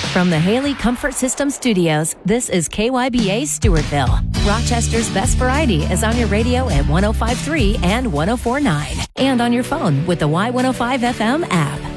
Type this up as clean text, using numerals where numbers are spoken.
From the Haley Comfort System Studios, this is KYBA Stewartville. Rochester's best variety is on your radio at 105.3 and 104.9, and on your phone with the Y105 FM app.